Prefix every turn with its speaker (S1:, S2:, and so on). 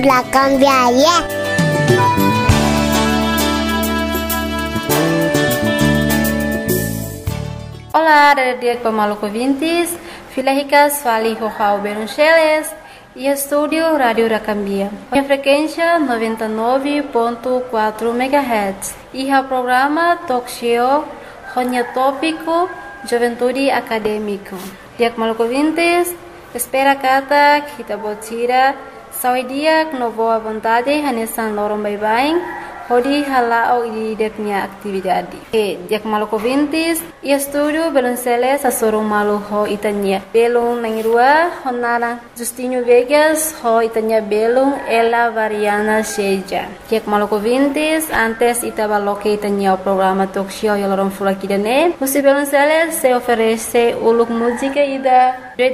S1: La cambiaria.
S2: Olá, dia Pamaluco Vintes, Filahicas Fali Rojao Beruncheles e Estúdio Rádio Racambia. Em frequência 99.4 MHz. E o programa Talk Show, Ronya Tópico, Juventude Acadêmico. Dia Pamaluco Vintes, espera kata kita botira, saudia no boa vontade, hanesan lorong bye-bye. Hodi halao di deknya aktividade. Dia Pamaluco Vintes, e estúdio Belunceles a sorong malu ho itanya. Belung nangirua honara Justinho Vegas ho itanya belung ela variana seja. Dia Pamaluco Vintes, antes itabaloke itanya o programa talk show yolorong fulakidane. Musi Belunceles se oferece uluk música ida